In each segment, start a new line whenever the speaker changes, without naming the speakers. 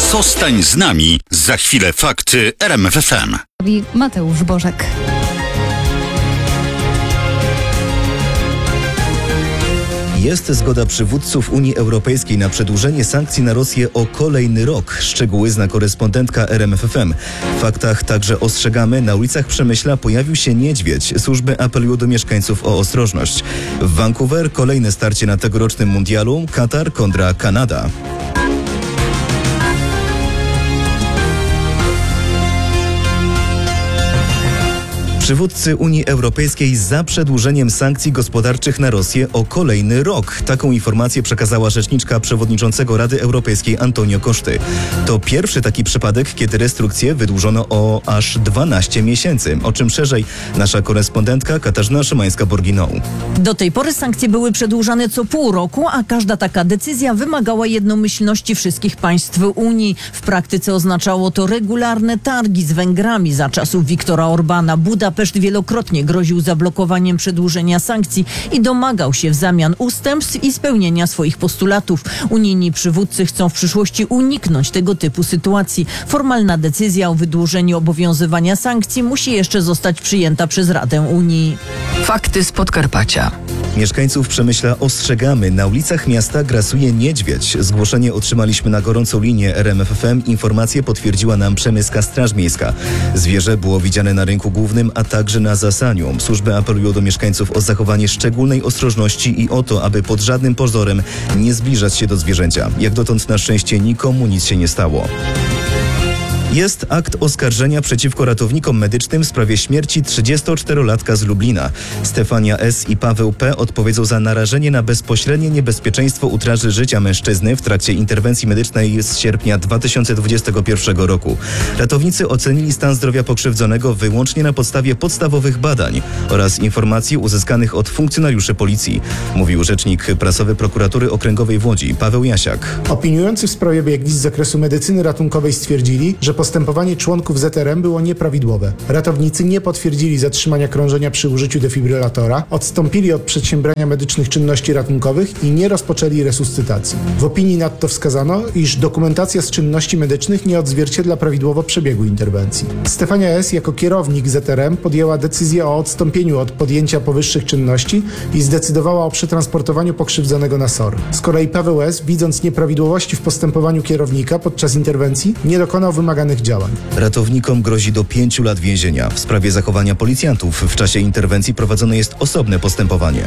Zostań z nami. Za chwilę fakty RMF FM.
Mateusz Bożek.
Jest zgoda przywódców Unii Europejskiej na przedłużenie sankcji na Rosję o kolejny rok. Szczegóły zna korespondentka RMF FM. W faktach także ostrzegamy, na ulicach Przemyśla pojawił się niedźwiedź. Służby apelują do mieszkańców o ostrożność. W Vancouver kolejne starcie na tegorocznym mundialu. Katar kontra Kanada. Przywódcy Unii Europejskiej za przedłużeniem sankcji gospodarczych na Rosję o kolejny rok. Taką informację przekazała rzeczniczka przewodniczącego Rady Europejskiej Antonio Costa. To pierwszy taki przypadek, kiedy restrykcje wydłużono o aż 12 miesięcy. O czym szerzej nasza korespondentka Katarzyna Szymańska-Borginą.
Do tej pory sankcje były przedłużane co pół roku, a każda taka decyzja wymagała jednomyślności wszystkich państw Unii. W praktyce oznaczało to regularne targi z Węgrami za czasów Viktora Orbana. Budapeszt wielokrotnie groził zablokowaniem przedłużenia sankcji i domagał się w zamian ustępstw i spełnienia swoich postulatów. Unijni przywódcy chcą w przyszłości uniknąć tego typu sytuacji. Formalna decyzja o wydłużeniu obowiązywania sankcji musi jeszcze zostać przyjęta przez Radę Unii.
Fakty z Podkarpacia.
Mieszkańców Przemyśla ostrzegamy. Na ulicach miasta grasuje niedźwiedź. Zgłoszenie otrzymaliśmy na gorącą linię RMF FM. Informację potwierdziła nam Przemyska Straż Miejska. Zwierzę było widziane na rynku głównym, a także na Zasaniu. Służby apelują do mieszkańców o zachowanie szczególnej ostrożności i o to, aby pod żadnym pozorem nie zbliżać się do zwierzęcia. Jak dotąd na szczęście nikomu nic się nie stało. Jest akt oskarżenia przeciwko ratownikom medycznym w sprawie śmierci 34-latka z Lublina. Stefania S. i Paweł P. odpowiedzą za narażenie na bezpośrednie niebezpieczeństwo utraty życia mężczyzny w trakcie interwencji medycznej z sierpnia 2021 roku. Ratownicy ocenili stan zdrowia pokrzywdzonego wyłącznie na podstawie podstawowych badań oraz informacji uzyskanych od funkcjonariuszy policji, mówił rzecznik prasowy Prokuratury Okręgowej w Łodzi, Paweł Jasiak.
Opiniujący w sprawie biegli z zakresu medycyny ratunkowej stwierdzili, że postępowanie członków ZRM było nieprawidłowe. Ratownicy nie potwierdzili zatrzymania krążenia przy użyciu defibrylatora, odstąpili od przedsiębrania medycznych czynności ratunkowych i nie rozpoczęli resuscytacji. W opinii nadto wskazano, iż dokumentacja z czynności medycznych nie odzwierciedla prawidłowo przebiegu interwencji. Stefania S. jako kierownik ZRM podjęła decyzję o odstąpieniu od podjęcia powyższych czynności i zdecydowała o przetransportowaniu pokrzywdzonego na SOR. Z kolei Paweł S., widząc nieprawidłowości w postępowaniu kierownika podczas interwencji, nie dokonał wymaganych działań.
Ratownikom grozi do 5 lat więzienia. W sprawie zachowania policjantów w czasie interwencji prowadzone jest osobne postępowanie.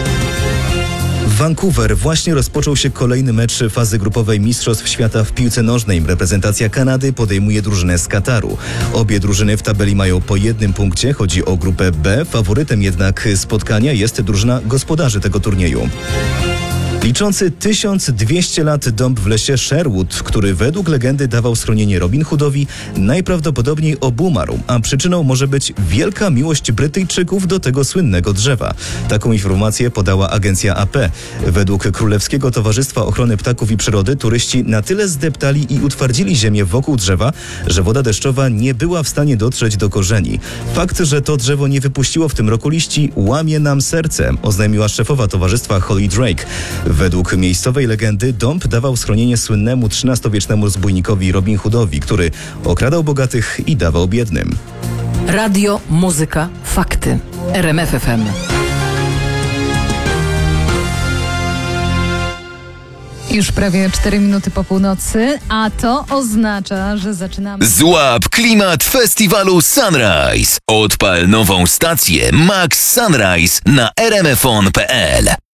W Vancouver właśnie rozpoczął się kolejny mecz fazy grupowej Mistrzostw Świata w piłce nożnej. Reprezentacja Kanady podejmuje drużynę z Kataru. Obie drużyny w tabeli mają po 1 punkcie. Chodzi o grupę B. Faworytem jednak spotkania jest drużyna gospodarzy tego turnieju. Liczący 1200 lat dąb w lesie Sherwood, który według legendy dawał schronienie Robin Hoodowi, najprawdopodobniej obumarł, a przyczyną może być wielka miłość Brytyjczyków do tego słynnego drzewa. Taką informację podała agencja AP. Według Królewskiego Towarzystwa Ochrony Ptaków i Przyrody turyści na tyle zdeptali i utwardzili ziemię wokół drzewa, że woda deszczowa nie była w stanie dotrzeć do korzeni. Fakt, że to drzewo nie wypuściło w tym roku liści, łamie nam serce, oznajmiła szefowa towarzystwa Holly Drake. Według miejscowej legendy dąb dawał schronienie słynnemu XIII-wiecznemu zbójnikowi Robin Hoodowi, który okradał bogatych i dawał biednym.
Radio, muzyka, fakty. RMF FM.
Już prawie 4 minuty po północy, a to oznacza, że zaczynamy...
Złap klimat festiwalu Sunrise. Odpal nową stację Max Sunrise na rmfon.pl.